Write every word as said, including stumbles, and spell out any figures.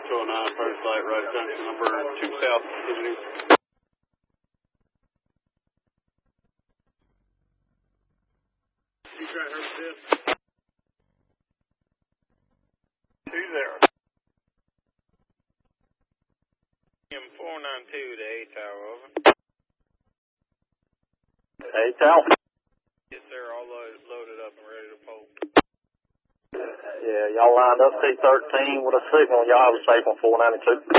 two oh nine, first light, right junction, number two south, continue. You got her this. Two there. M four nine two to A Tower, over. A Tower? Yes, sir, all loaded, loaded up and ready to pull. Yeah, y'all lined up T thirteen with a signal. Y'all have a safe on four ninety-two.